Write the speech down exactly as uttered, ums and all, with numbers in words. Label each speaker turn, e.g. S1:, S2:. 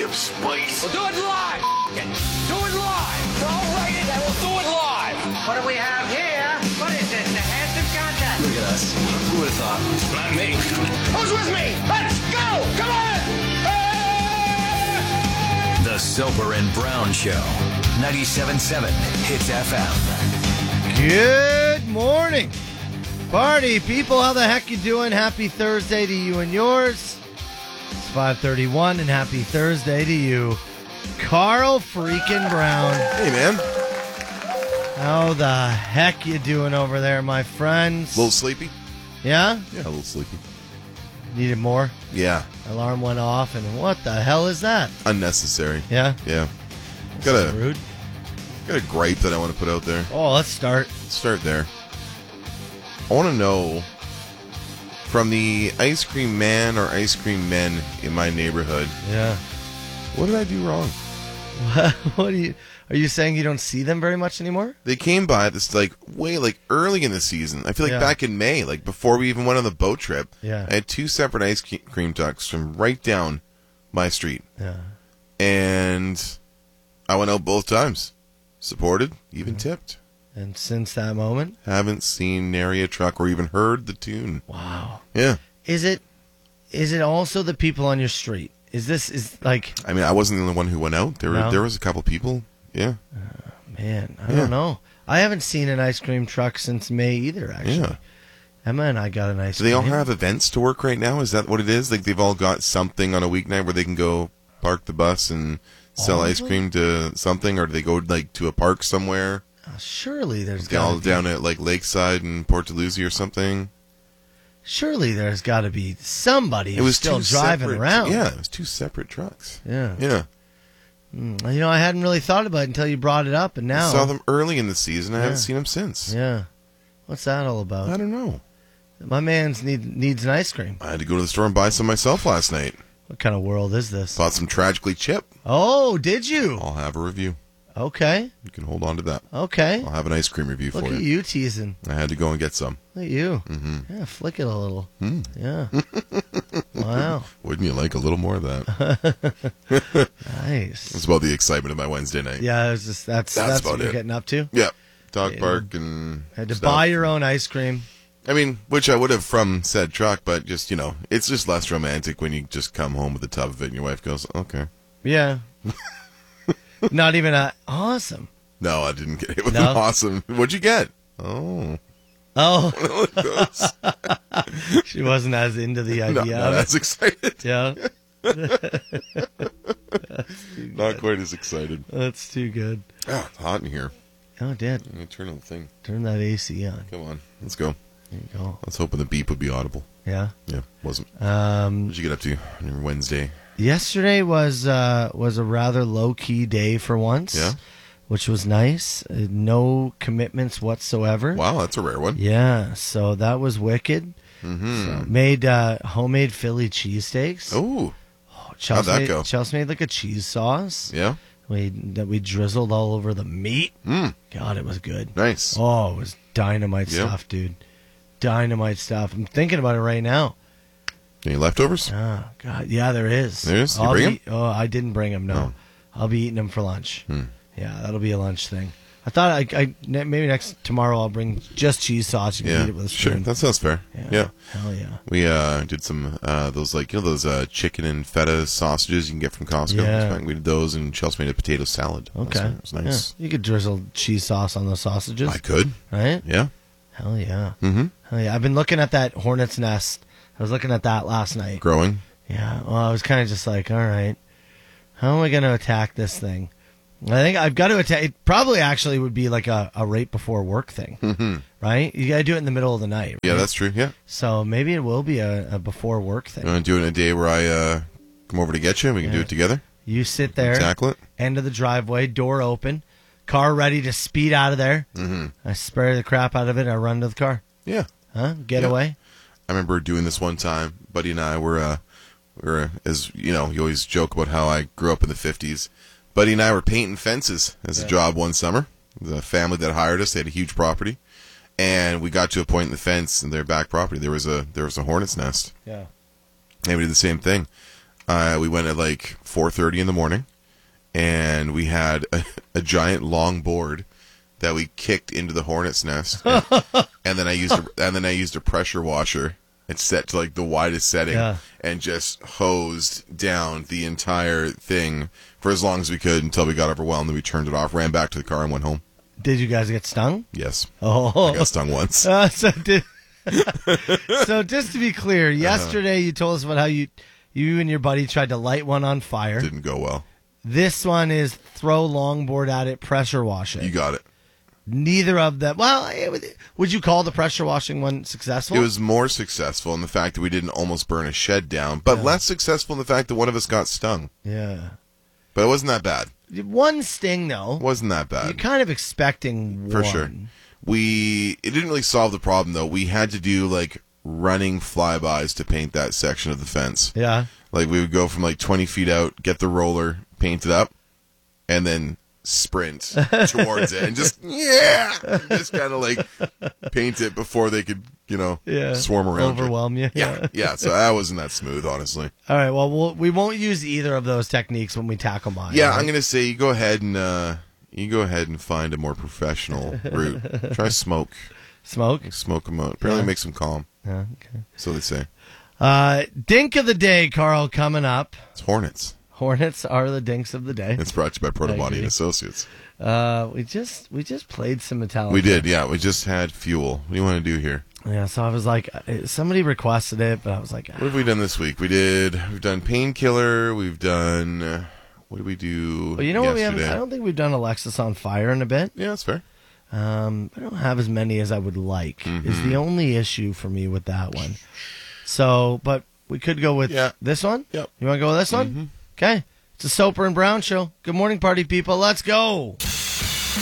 S1: of spice.
S2: We'll do it live. F- it. Do it live. I'll write it and we'll do it live.
S3: What do we have here? What is this? The handsome contest.
S4: Look at us. Who would have thought?
S2: Not me. Who's with me? Let's go. Come on. Hey!
S5: The Soper and Brown Show. ninety-seven point seven Hits F M.
S6: Good morning, party people. How the heck you doing? Happy Thursday to you and yours. It's five thirty-one, and happy Thursday to you, Carl freaking Brown.
S7: Hey, man.
S6: How the heck you doing over there, my friends?
S7: A little sleepy?
S6: Yeah?
S7: Yeah, a little sleepy.
S6: Needed more?
S7: Yeah.
S6: Alarm went off, and what the hell is that?
S7: Unnecessary.
S6: Yeah?
S7: Yeah. Got a,
S6: rude.
S7: got a gripe that I want to put out there.
S6: Oh, let's start.
S7: Let's start there. I want to know from the ice cream man or ice cream men in my neighborhood,
S6: Yeah.
S7: what did I do wrong?
S6: What, what are you... Are you saying you don't see them very much anymore?
S7: They came by this like way like early in the season. I feel like
S6: Yeah.
S7: back in May, like before we even went on the boat trip.
S6: Yeah.
S7: I had two separate ice cream trucks from right down my street.
S6: Yeah.
S7: And I went out both times. Supported, even
S6: Mm-hmm.
S7: tipped.
S6: And since that moment?
S7: Haven't seen nary a truck or even heard the tune.
S6: Wow.
S7: Yeah.
S6: Is it is it also the people on your street? Is this is like
S7: I mean, I wasn't the only one who went out. There were
S6: No?
S7: there was a couple people. Yeah.
S6: man, I
S7: Yeah.
S6: don't know. I haven't seen an ice cream truck since May either, actually.
S7: Yeah.
S6: Emma and I got an ice
S7: Do
S6: cream.
S7: they all have events to work right now? Is that what it is? Like they've all got something on a weeknight where they can go park the bus and sell
S6: All of
S7: ice
S6: them?
S7: cream to something, or do they go like to a park somewhere?
S6: Uh, surely there's
S7: They all
S6: got to
S7: down at like Lakeside and Port Dalhousie or something.
S6: Surely there's got to be somebody
S7: It was
S6: still
S7: two
S6: driving
S7: separate-
S6: around.
S7: Yeah, it was two separate trucks.
S6: Yeah.
S7: Yeah.
S6: Mm, you know, I hadn't really thought about it until you brought it up, and now
S7: I saw them early in the season. I
S6: Yeah.
S7: haven't seen them since.
S6: Yeah. What's that all about?
S7: I don't know.
S6: My man's need needs an ice cream.
S7: I had to go to the store and buy some myself last night.
S6: What kind of world is this?
S7: Bought some Tragically Chip.
S6: Oh, did you?
S7: I'll have a review.
S6: Okay.
S7: You can hold on to that.
S6: Okay.
S7: I'll have an ice cream review
S6: Look
S7: for
S6: at
S7: you.
S6: you teasing.
S7: I had to go and get some.
S6: Look at you.
S7: Mm-hmm.
S6: Yeah, flick it a little.
S7: Mm.
S6: Yeah. Wow.
S7: Wouldn't you like a little more of that?
S6: Nice.
S7: It's about the excitement of my Wednesday night.
S6: Yeah, it was just that's
S7: That's
S6: that's,
S7: about
S6: what you're
S7: it.
S6: getting up to.
S7: Yeah. Dog
S6: Yeah.
S7: park and
S6: Had to
S7: stuff.
S6: buy your own ice cream.
S7: I mean, which I would have from said truck, but just, you know, it's just less romantic when you just come home with a tub of it and your wife goes, okay.
S6: Yeah. Not even a awesome.
S7: No, I didn't get it. It was
S6: No?
S7: awesome. What'd you get? Oh.
S6: Oh,
S7: It goes.
S6: she wasn't as into the
S7: No,
S6: idea
S7: not
S6: of it.
S7: as excited.
S6: Yeah.
S7: Not quite as excited.
S6: That's too good.
S7: Oh, it's hot in here.
S6: Oh, Dad,
S7: Let me turn on the thing.
S6: turn that A C on.
S7: Come on. Let's go.
S6: There you go.
S7: I was hoping the beep would be audible.
S6: Yeah.
S7: Yeah, wasn't.
S6: Um,
S7: What did you get up to on your Wednesday?
S6: yesterday was uh, was a rather low key day for once.
S7: Yeah?
S6: Which was nice. Uh, no commitments whatsoever.
S7: Wow, that's a rare one.
S6: Yeah, so that was wicked.
S7: Mm-hmm.
S6: So made uh, homemade Philly cheesesteaks.
S7: Oh,
S6: Oh, Chelsea
S7: how'd that
S6: made,
S7: go?
S6: Chelsea made like a cheese sauce.
S7: yeah?
S6: We that we drizzled all over the meat.
S7: Mm,
S6: God, it was good.
S7: nice.
S6: Oh, it was dynamite
S7: Yep.
S6: stuff, dude. Dynamite stuff. I'm thinking about it right now.
S7: Any leftovers?
S6: Oh, God. Yeah, there is.
S7: There is? You
S6: I'll
S7: bring
S6: be- Oh, I didn't bring them, no.
S7: Oh.
S6: I'll be eating them for lunch.
S7: Hmm.
S6: Yeah, that'll be a lunch thing. I thought I, I ne- maybe next tomorrow I'll bring just cheese sauce. You can
S7: Yeah,
S6: eat it with a
S7: sure.
S6: spoon.
S7: That sounds fair. Yeah.
S6: Hell yeah.
S7: We uh, did some, uh, those like, you know, those uh, chicken and feta sausages you can get from Costco.
S6: Yeah.
S7: We did those, and Chelsea made a potato salad. last
S6: Okay.
S7: night. It was nice.
S6: Yeah. You could drizzle cheese sauce on those sausages.
S7: I could.
S6: Right?
S7: Yeah.
S6: Hell yeah.
S7: Mm-hmm.
S6: Hell yeah. I've been looking at that hornet's nest. I was looking at that last night.
S7: Growing.
S6: Yeah. Well, I was kind of just like, all right, how am I going to attack this thing? I think I've got to attack. It probably actually would be like a, a right before work thing,
S7: Mm-hmm.
S6: right? You got to do it in the middle of the night. Right?
S7: Yeah, that's true. Yeah.
S6: So maybe it will be a, a before work thing.
S7: You want to do it in a day where I uh, come over to get you and we can do
S6: Yeah.
S7: it together?
S6: You sit there,
S7: Tackle it?
S6: end of the driveway, door open, car ready to speed out of there.
S7: Mm-hmm.
S6: I spray the crap out of it. I run to the car.
S7: Yeah.
S6: Huh? Get
S7: Yeah.
S6: away.
S7: I remember doing this one time. Buddy and I were, uh, we were, as you know, you always joke about how I grew up in the fifties. Buddy and I were painting fences as a
S6: Yeah.
S7: job one summer. The family that hired us, they had a huge property, and we got to a point in the fence in their back property. There was a there was a hornet's nest.
S6: Yeah.
S7: And we did the same thing. Uh, we went at like four thirty in the morning, and we had a, a giant long board that we kicked into the hornet's nest, and, and then I used a, and then I used a pressure washer and set to like the widest setting,
S6: Yeah.
S7: and just hosed down the entire thing for as long as we could until we got overwhelmed. Then we turned it off, ran back to the car, and went home.
S6: Did you guys get stung?
S7: Yes,
S6: Oh,
S7: I got stung once.
S6: Uh, so, did, so just to be clear, yesterday you told us about how you you and your buddy tried to light one on fire.
S7: Didn't go well.
S6: This one is throw longboard at it, pressure wash it.
S7: You got it.
S6: Neither of them. Well, it would, would you call the pressure washing one successful?
S7: It was more successful in the fact that we didn't almost burn a shed down, but
S6: Yeah.
S7: less successful in the fact that one of us got stung.
S6: Yeah.
S7: But it wasn't that bad.
S6: One sting, though.
S7: It wasn't that
S6: You're
S7: bad.
S6: kind of expecting
S7: For
S6: one.
S7: sure. We it didn't really solve the problem though. We had to do like running flybys to paint that section of the fence.
S6: Yeah.
S7: Like we would go from like twenty feet out, get the roller, paint it up, and then sprint towards it and just yeah, just kind of like paint it before they could, you know,
S6: Yeah.
S7: swarm around. it.
S6: Overwhelm you.
S7: Yeah, yeah. So that wasn't that smooth, honestly.
S6: All right. Well, we'll we won't use either of those techniques when we tackle mine.
S7: Yeah,
S6: right?
S7: I'm gonna say you go ahead and uh, you go ahead and find a more professional route. Try smoke,
S6: Smoke.
S7: smoke them out. Apparently
S6: Yeah.
S7: makes them calm.
S6: Yeah, okay.
S7: So they say.
S6: Uh, dink of the day, Carl, coming up.
S7: It's Hornets.
S6: Hornets are the dinks of the day.
S7: It's brought to you by
S6: I
S7: Protoboni
S6: agree.
S7: and Associates.
S6: Uh, we just we just played some Metallica.
S7: We did, yeah. We just had fuel. What do you want to do here?
S6: Yeah, so I was like, uh, somebody requested it, but I was like,
S7: What have we done this week? We did. We've done Painkiller. We've done. Uh, what did we do?
S6: well, you know what we
S7: yesterday?
S6: haven't? I don't think we've done Alexis on Fire in a bit.
S7: Yeah, that's fair.
S6: Um, I don't have as many as I would like.
S7: Mm-hmm.
S6: Is the only issue for me with that one. So, but we could go with
S7: Yeah.
S6: this one.
S7: Yep.
S6: You want to go with this one? Okay. It's a Soper and Brown show. Good morning, party people. Let's go.